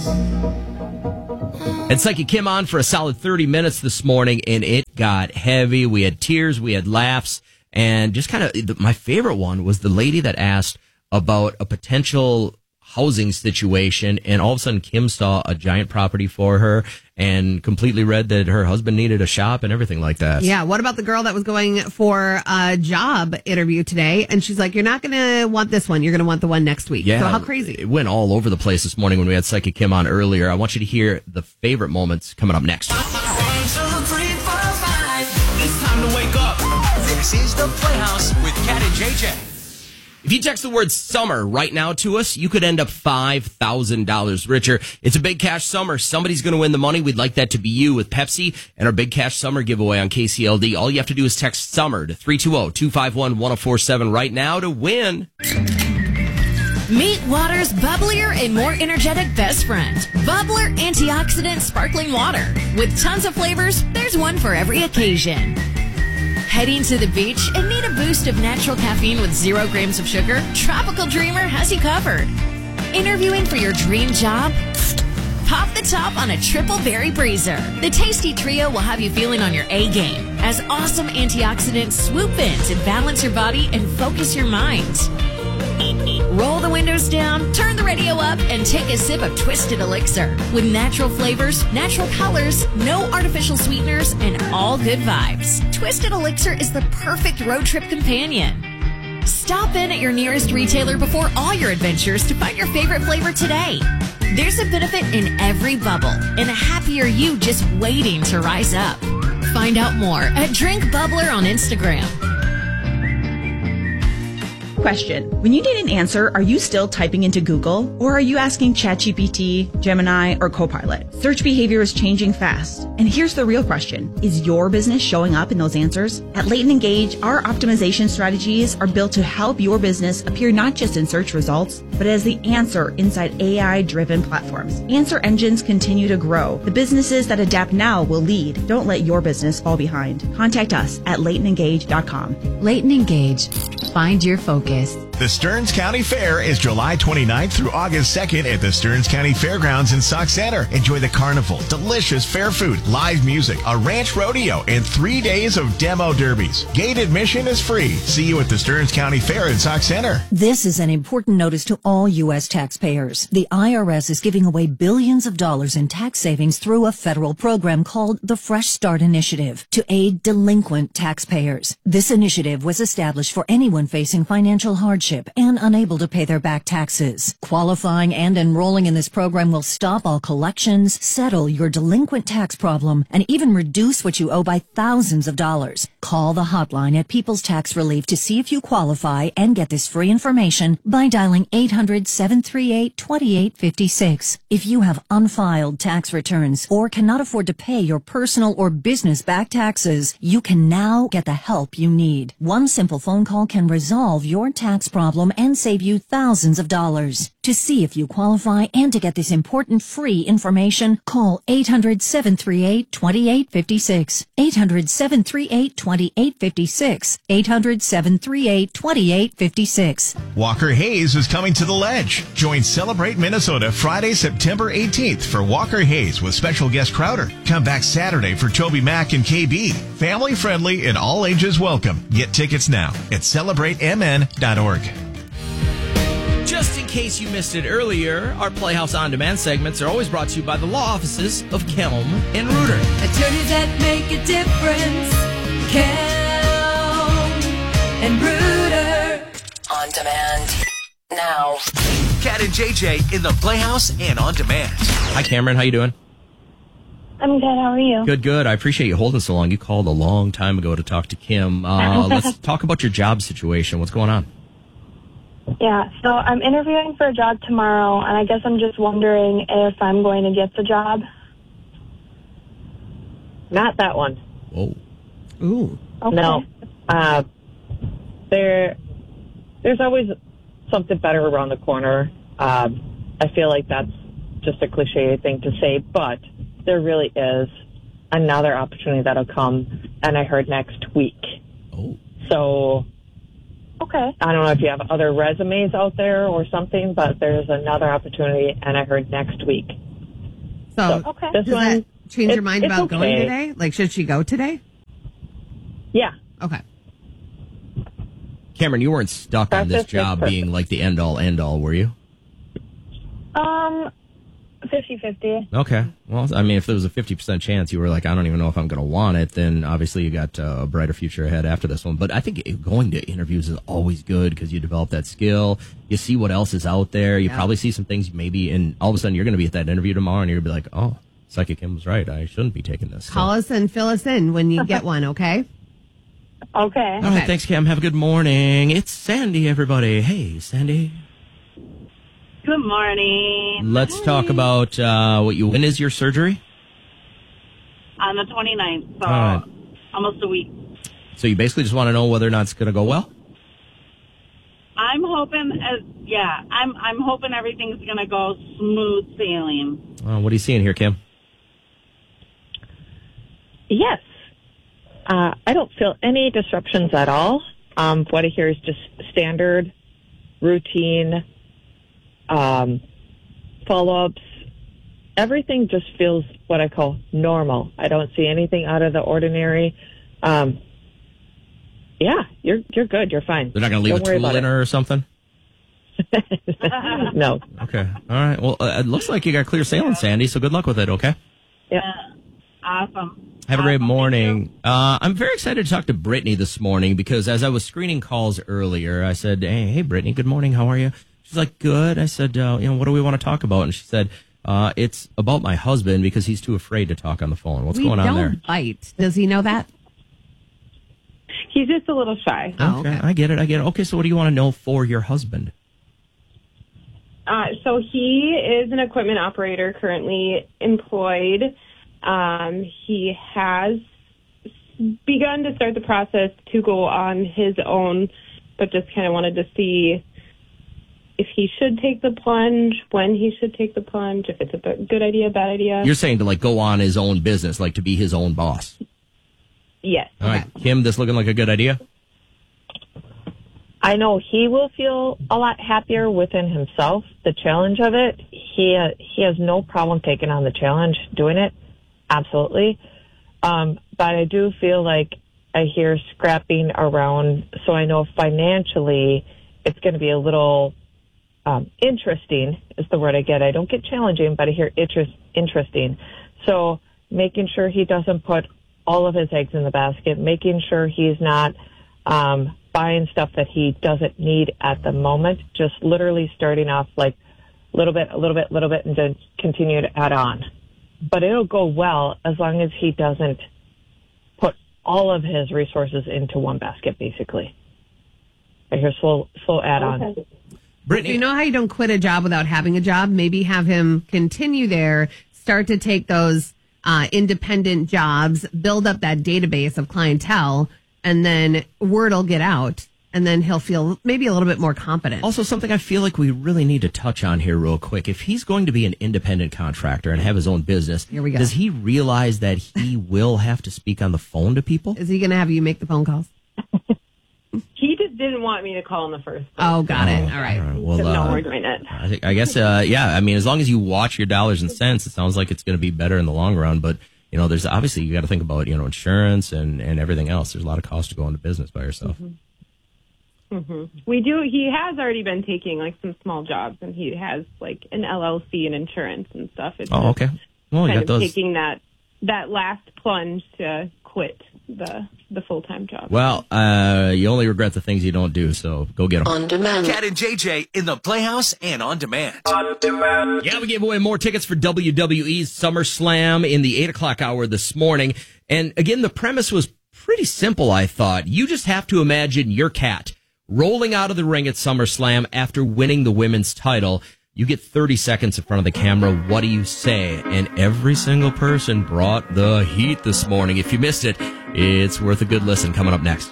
And Psychic Kim on for a solid 30 minutes this morning, and it got heavy. We had tears, we had laughs, and just kind of my favorite one was the lady that asked about a potential housing situation, and all of a sudden Kim saw a giant property for her and completely read that her husband needed a shop and everything like that. Yeah, what about the girl that was going for a job interview today, and she's like, you're not going to want this one, you're going to want the one next week. Yeah, so how crazy. It went all over the place this morning when we had Psychic Kim on earlier. I want you to hear the favorite moments coming up next. 1, 2, 3, 4, 5. It's time to wake up. This is the Playhouse with Kat and JJ. If you text the word summer right now to us, you could end up $5,000 richer. It's a big cash summer. Somebody's going to win the money. We'd like that to be you with Pepsi and our big cash summer giveaway on KCLD. All you have to do is text summer to 320-251-1047 right now to win. Meet water's bubblier and more energetic best friend. Bubbler Antioxidant Sparkling Water. With tons of flavors, there's one for every occasion. Heading to the beach and need a boost of natural caffeine with 0 grams of sugar? Tropical Dreamer has you covered. Interviewing for your dream job? Pop the top on a triple berry breezer. The tasty trio will have you feeling on your A game as awesome antioxidants swoop in to balance your body and focus your mind. Roll the windows down, turn the radio up, and take a sip of Twisted Elixir. With natural flavors, natural colors, no artificial sweeteners, and all good vibes. Twisted Elixir is the perfect road trip companion. Stop in at your nearest retailer before all your adventures to find your favorite flavor today. There's a benefit in every bubble, and a happier you just waiting to rise up. Find out more at Drink Bubbler on Instagram. Question. When you need an answer, are you still typing into Google, or are you asking ChatGPT, Gemini, or Copilot? Search behavior is changing fast. And here's the real question. Is your business showing up in those answers? At Leighton Engage, our optimization strategies are built to help your business appear not just in search results, but as the answer inside AI-driven platforms. Answer engines continue to grow. The businesses that adapt now will lead. Don't let your business fall behind. Contact us at LeightonEngage.com. Leighton Engage. Find your focus. The Stearns County Fair is July 29th through August 2nd at the Stearns County Fairgrounds in Sauk Center. Enjoy the carnival, delicious fair food, live music, a ranch rodeo, and 3 days of demo derbies. Gate admission is free. See you at the Stearns County Fair in Sauk Center. This is an important notice to all U.S. taxpayers. The IRS is giving away billions of dollars in tax savings through a federal program called the Fresh Start Initiative to aid delinquent taxpayers. This initiative was established for anyone facing financial hardship and unable to pay their back taxes. Qualifying and enrolling in this program will stop all collections, settle your delinquent tax problem, and even reduce what you owe by thousands of dollars. Call the hotline at People's Tax Relief to see if you qualify and get this free information by dialing 800-738-2856. If you have unfiled tax returns or cannot afford to pay your personal or business back taxes, you can now get the help you need. One simple phone call can resolve your tax problem and save you thousands of dollars. To see if you qualify and to get this important free information, call 800-738-2856. 800-738-2856. 800-738-2856. Walker Hayes is coming to the Ledge. Join Celebrate Minnesota Friday, September 18th for Walker Hayes with special guest Crowder. Come back Saturday for Toby Mac and KB. Family friendly and all ages welcome. Get tickets now at CelebrateMN.org. Just in case you missed it earlier, our Playhouse On Demand segments are always brought to you by the law offices of Kelm and Reuter. Attorneys that make a difference. Kelm and Reuter. On demand now. Kat and JJ in the Playhouse and On Demand. Hi, Cameron. How you doing? I'm good. How are you? Good, good. I appreciate you holding so long. You called a long time ago to talk to Kim. Let's talk about your job situation. What's going on? Yeah, so I'm interviewing for a job tomorrow, and I guess I'm just wondering if I'm going to get the job. Not that one. Whoa. Ooh. Okay. No. There's always something better around the corner. I feel like that's just a cliche thing to say, but there really is another opportunity that'll come, and I heard next week. Oh. So... Okay. I don't know if you have other resumes out there or something, but there's another opportunity, and I heard next week. So Okay. does This one, that change your it's- mind it's about going okay. today? Like, should she go today? Yeah. Okay. Cameron, you weren't stuck on this Practice makes job perfect. being like the end all, were you? 50-50. Okay. Well, I mean, if there was a 50% chance you were like, I don't even know if I'm going to want it, then obviously you got a brighter future ahead after this one. But I think going to interviews is always good because you develop that skill. You see what else is out there. You probably see some things maybe, and all of a sudden you're going to be at that interview tomorrow and you're going to be like, oh, Psychic Kim was right. I shouldn't be taking this. Call us and fill us in when you get one, okay? Okay. All right. Thanks, Cam. Have a good morning. It's Sandy, everybody. Hey, Sandy. Good morning. Let's talk about when is your surgery? On the 29th, so All right. almost a week. So you basically just want to know whether or not it's going to go well? I'm hoping, I'm hoping everything's going to go smooth sailing. What are you seeing here, Kim? Yes. I don't feel any disruptions at all. What I hear is just standard, routine, follow-ups. Everything just feels what I call normal. I don't see anything out of the ordinary. Yeah, you're good. You're fine. They're not going to leave Don't a worry tool about in her or something? No. Okay. All right. Well, it looks like you got clear sailing, Sandy, so good luck with it, okay? Yeah. Awesome. Have a great morning. I'm very excited to talk to Brittany this morning because as I was screening calls earlier, I said, hey, Brittany, good morning. How are you? She's like, good. I said, what do we want to talk about? And she said, it's about my husband because he's too afraid to talk on the phone. What's going on there? We don't bite. Does he know that? He's just a little shy. Okay. I get it. Okay, so what do you want to know for your husband? So he is an equipment operator currently employed. He has begun to start the process to go on his own, but just kind of wanted to see if he should take the plunge, when he should take the plunge, if it's a good idea, bad idea. You're saying to like go on his own business, like to be his own boss. Yes. All right, Kim, this looking like a good idea? I know he will feel a lot happier within himself, the challenge of it. He has no problem taking on the challenge, doing it. Absolutely. But I do feel like I hear scrapping around, so I know financially it's going to be a little interesting is the word I get. I don't get challenging, but I hear interesting. So making sure he doesn't put all of his eggs in the basket, making sure he's not buying stuff that he doesn't need at the moment, just literally starting off like little bit, and then continue to add on. But it'll go well as long as he doesn't put all of his resources into one basket, basically. I hear slow add on. Okay. Brittany, you know how you don't quit a job without having a job? Maybe have him continue there, start to take those independent jobs, build up that database of clientele, and then word will get out, and then he'll feel maybe a little bit more confident. Also, something I feel like we really need to touch on here real quick. If he's going to be an independent contractor and have his own business, here we go. Does he realize that he will have to speak on the phone to people? Is he going to have you make the phone calls? He just didn't want me to call in the first place. Oh, got it. All right. Well, no, we're doing it. I guess, yeah. I mean, as long as you watch your dollars and cents, it sounds like it's going to be better in the long run. But, there's obviously, you got to think about, insurance and everything else. There's a lot of cost to go into business by yourself. Mm-hmm. Mm-hmm. We do. He has already been taking like some small jobs, and he has like an LLC and insurance and stuff. It's okay. Well, you kind got of those. taking that last plunge to quit the full-time job. Well, you only regret the things you don't do, so go get them. On demand. Cat and JJ in the Playhouse and on demand. On demand. Yeah, we gave away more tickets for WWE's SummerSlam in the 8 o'clock hour this morning. And again, the premise was pretty simple, I thought. You just have to imagine your cat rolling out of the ring at SummerSlam after winning the women's title. You get 30 seconds in front of the camera. What do you say? And every single person brought the heat this morning. If you missed it, it's worth a good listen. Coming up next.